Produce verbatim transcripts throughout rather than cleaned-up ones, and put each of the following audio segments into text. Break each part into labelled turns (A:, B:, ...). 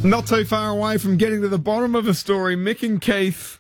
A: Not too far away from getting to the bottom of the story, Mick and Keith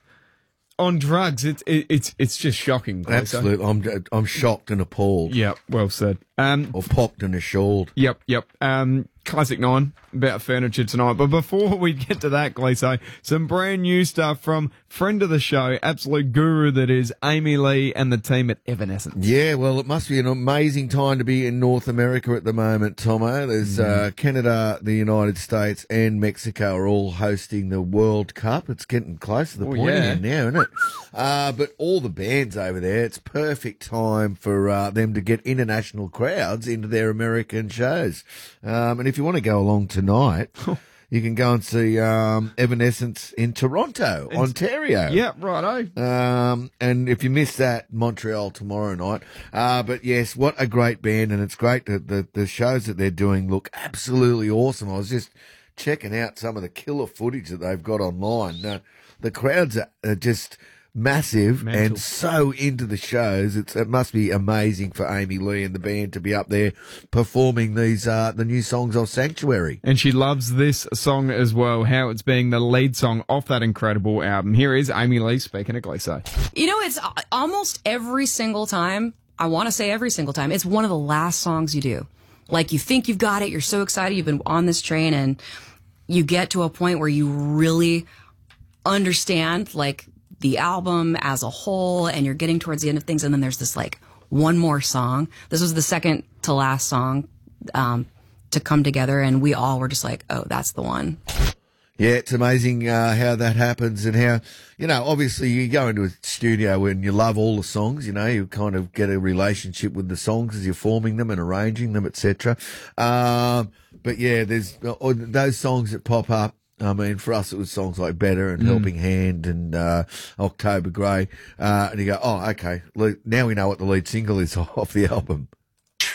A: on drugs. It's it, it's it's just shocking.
B: Absolutely, I'm I'm shocked and appalled.
A: Yep, well said. Um,
B: or popped and assured.
A: Yep, yep. Um, Classic Nine about furniture tonight. But before we get to that, Gleeso, some brand new stuff from friend of the show, absolute guru that is Amy Lee and the team at Evanescence.
B: Yeah, well, it must be an amazing time to be in North America at the moment, Tomo. There's mm. uh, Canada, the United States, and Mexico are all hosting the World Cup. It's getting close to the oh, point yeah. now, isn't it? Uh, but all the bands over there, it's perfect time for uh, them to get international crowds into their American shows. Um, and if you want to go along tonight, you can go and see um, Evanescence in Toronto, in, Ontario.
A: Yeah, righto.
B: Um, and if you miss that, Montreal tomorrow night. Uh, but yes, what a great band, and it's great that the, the shows that they're doing look absolutely awesome. I was just checking out some of the killer footage that they've got online. Uh, the crowds are, are just massive Mental. and so into the shows. It's, it must be amazing for Amy Lee and the band to be up there performing these uh, the new songs of Sanctuary.
A: And she loves this song as well, how it's being the lead song off that incredible album. Here is Amy Lee speaking to Gleeso.
C: You know, it's almost every single time, I want to say every single time, it's one of the last songs you do. Like, you think you've got it, you're so excited, you've been on this train, and you get to a point where you really understand, like, the album as a whole, and you're getting towards the end of things, and then there's this like one more song. This was the second to last song um, to come together, and we all were just like, oh, that's the one.
B: Yeah, it's amazing uh, how that happens, and how, you know, obviously you go into a studio and you love all the songs, you know, you kind of get a relationship with the songs as you're forming them and arranging them, et cetera. Um, but yeah, there's uh, those songs that pop up. I mean, for us, it was songs like Better and mm. Helping Hand and uh, October Grey. Uh, and you go, oh, okay, now we know what the lead single is off the album.